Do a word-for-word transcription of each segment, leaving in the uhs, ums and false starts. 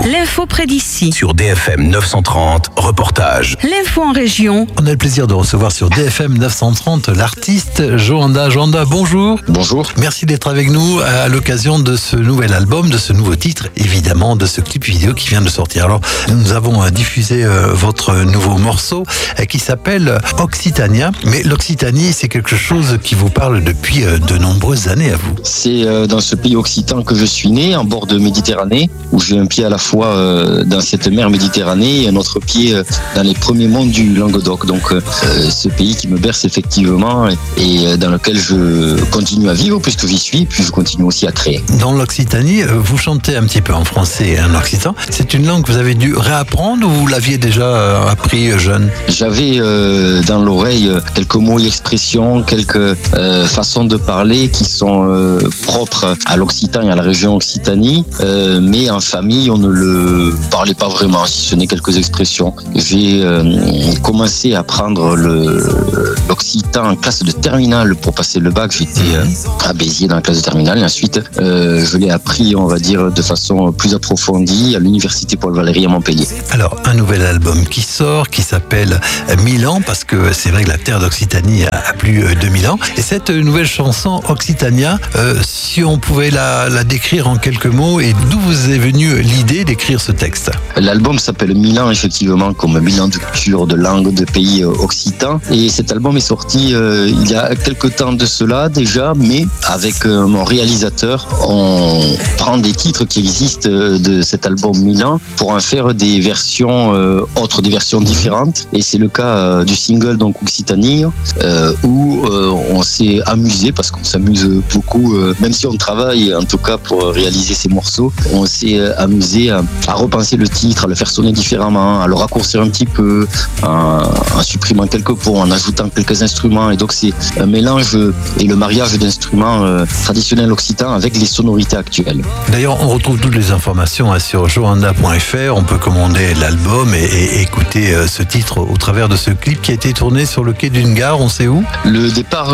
L'info près d'ici. Sur D F M neuf cent trente, reportage. L'info en région. On a le plaisir de recevoir sur D F M neuf cent trente l'artiste Joanda. Joanda, bonjour. Bonjour. Merci d'être avec nous à l'occasion de ce nouvel album, de ce nouveau titre, évidemment, de ce clip vidéo qui vient de sortir. Alors, nous avons diffusé votre nouveau morceau qui s'appelle Occitania. Mais l'Occitanie, c'est quelque chose qui vous parle depuis de nombreuses années à vous. C'est dans ce pays occitan que je suis né, en bord de Méditerranée, où j'ai un pied à la fois dans cette mer Méditerranée et un autre pied dans les premiers monts du Languedoc. Donc ce pays qui me berce effectivement et dans lequel je continue à vivre puisque j'y suis, puis je continue aussi à créer. Dans l'Occitanie, vous chantez un petit peu en français et en occitan. C'est une langue que vous avez dû réapprendre ou vous l'aviez déjà appris jeune? J'avais euh, dans l'oreille quelques mots et expressions, quelques euh, façons de parler qui sont euh, propres à l'Occitan et à la région Occitanie, euh, mais en famille on ne le parlait pas vraiment, si ce n'est quelques expressions. J'ai euh, commencé à apprendre le, l'occitan en classe de terminale pour passer le bac. J'étais euh, à Béziers dans la classe de terminale et ensuite euh, je l'ai appris, on va dire, de façon plus approfondie à l'université Paul Valéry à Montpellier. Alors, un nouvel album qui sort, qui s'appelle mille ans, parce que c'est vrai que la terre d'Occitanie a plus de mille ans. Et cette nouvelle chanson, Occitania, euh, si on pouvait la, la décrire en quelques mots, et d'où vous est venue l'idée d'écrire ce texte? L'album s'appelle mille ans, effectivement, comme mille ans de culture, de langue, de pays euh, occitans. Et cet album est sorti euh, il y a quelques temps de cela déjà, mais avec euh, mon réalisateur, on prend des titres qui existent de cet album mille ans pour en faire des versions euh, autres, des versions différentes. Et c'est le cas euh, du single, donc Occitanie, euh, où euh, on s'est amusé, parce qu'on s'amuse beaucoup, euh, même si on travaille en tout cas pour réaliser ces morceaux, on s'est amusé à, à repenser le titre, à le faire sonner différemment, à le raccourcir un petit peu, en, en supprimant quelques points, en ajoutant quelques instruments. Et donc c'est un mélange et le mariage d'instruments euh, traditionnels occitans avec les sonorités actuelles. D'ailleurs, on retrouve toutes les informations hein, sur joanda point f r. On peut commander l'album et, et écouter euh, ce titre au travers de ce clip qui a été tourné sur le quai d'une gare. On sait où? Le départ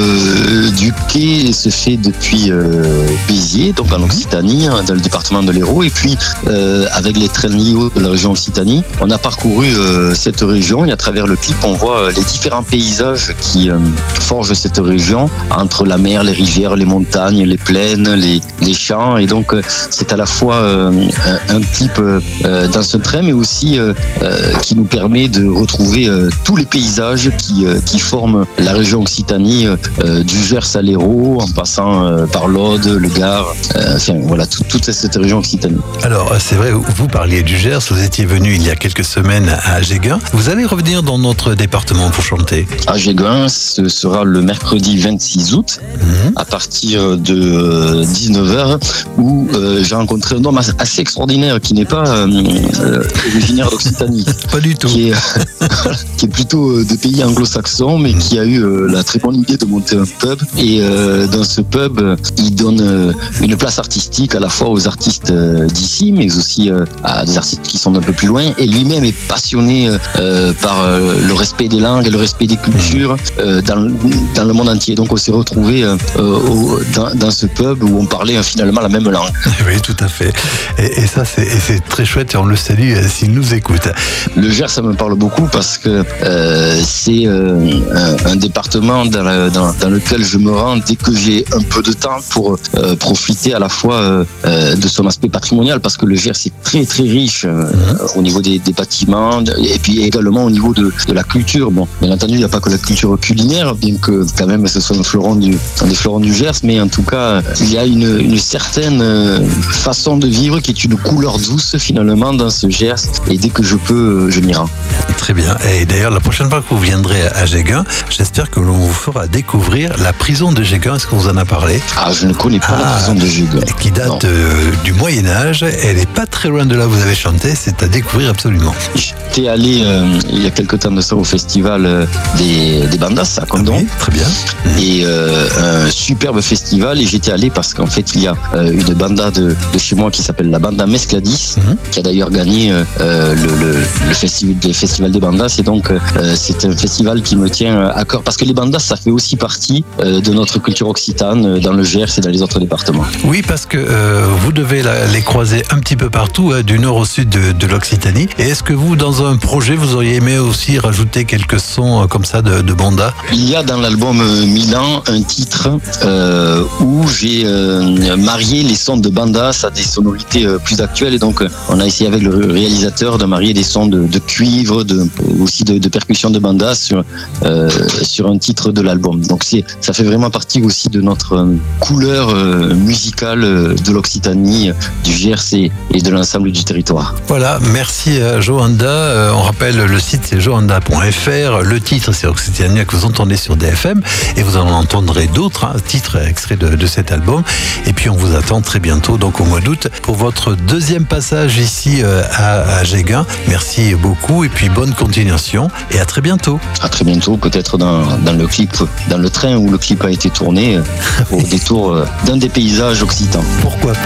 euh, du quai se fait depuis euh, Béziers, donc en Occitanie, dans le département de l'Hérault. Et puis, euh, avec les trains de la région Occitanie, on a parcouru euh, cette région et à travers le clip, on voit les différents paysages qui euh, forgent cette région entre la mer, les rivières, les montagnes, les plaines, les, les champs. Et donc, euh, c'est à la fois euh, un, un clip euh, dans ce train, mais aussi euh, euh, qui nous permet de retrouver euh, tous les paysages qui, euh, qui forment la région Occitanie, euh, du Gers à l'Hérault, en passant euh, par l'Aude, le Gard, euh, enfin voilà, tout, toute cette région Occitanie. Alors, c'est vrai, vous parliez du Gers, vous étiez venu il y a quelques semaines à Ageguin. Vous allez revenir dans notre département pour chanter? Ageguin, ce sera le mercredi vingt-six août, mmh. à partir de dix-neuf heures, où euh, j'ai rencontré un homme assez extraordinaire qui n'est pas euh, originaire d'Occitanie. Pas du tout. Qui est, qui est plutôt de pays anglo-saxons, mais mmh. qui a eu euh, la très bonne idée de monter un pub. Et euh, dans ce pub, il donne euh, une place artistique à la fois aux artistes euh, d'ici, mais aussi euh, à des artistes qui sont d'un peu plus loin. Et lui-même est passionné euh, par euh, le respect des langues et le respect des cultures euh, dans, dans le monde entier. Donc on s'est retrouvés euh, au, dans, dans ce pub où on parlait euh, finalement la même langue. Oui, tout à fait. Et, et ça, c'est, et c'est très chouette et on le salue euh, s'il nous écoute. Le Gers, ça me parle beaucoup parce que euh, c'est euh, un, un département dans, la, dans, dans lequel je me rends dès que j'ai un peu de temps pour euh, profiter à la fois euh, de son aspect patrimonial, parce que le Gers est très très riche euh, mmh. au niveau des, des bâtiments et puis également au niveau de, de la culture. Bon, bien entendu, il n'y a pas que la culture culinaire, bien que quand même ce soit un fleuron du, un des fleurons du Gers, mais en tout cas, il y a une, une certaine façon de vivre qui est une couleur douce finalement dans ce Gers, et dès que je peux, je m'y rends. Très bien. Et d'ailleurs, la prochaine fois que vous viendrez à Ageguin, j'espère que l'on vous fera découvrir la prison de Ageguin. Est-ce qu'on vous en a parlé? Ah, je ne connais pas ah, la prison de Ageguin. Qui date euh, du Moyen-Âge. Elle n'est pas très loin de là où vous avez chanté. C'est à découvrir absolument. J'étais allé euh, il y a quelques temps de ça au festival euh, des, des Bandas à Condom. Ah oui, très bien. Et euh, un superbe festival. Et j'étais allé parce qu'en fait, il y a euh, une banda de, de chez moi qui s'appelle la Banda Mescladis, mm-hmm. qui a d'ailleurs gagné euh, le, le, le festival, le festival des Bandas. Et donc, euh, c'est un festival qui me tient à cœur parce que les Bandas, ça fait aussi partie euh, de notre culture occitane dans le Gers et dans les autres départements. Oui, parce que euh, vous devez la, les croiser un petit peu partout, hein, du nord au sud de, de l'Occitanie. Et est-ce que vous, dans un projet, vous auriez aimé aussi rajouter quelques sons euh, comme ça de, de banda? Il y a dans l'album euh, Milan un titre euh, où j'ai euh, marié les sons de bandas à des sonorités euh, plus actuelles. Et donc, euh, on a essayé avec le réalisateur de marier des sons de, de cuivre, de, aussi de, de percussions de bandas sur, euh, sur un titre de l'album. Donc, c'est, ça fait vraiment partie aussi de notre euh, couleur euh, musicale euh, de l'Occitanie, du G R C et de l'ensemble du territoire. Voilà, merci euh, Joanda. Euh, on rappelle, le site c'est joanda point f r. Le titre c'est Occitania que vous entendez sur D F M et vous en entendrez d'autres, hein, titres extraits de, de cet album. Et puis on vous attend très bientôt, donc au mois d'août, pour votre deuxième passage ici euh, à, à Géguin. Merci beaucoup et puis bonne continuation et à très bientôt. À très bientôt, peut-être dans, dans le clip, dans le train où le clip a été tourné, euh, au détour euh, d'un des paysages occitans. Pourquoi pas?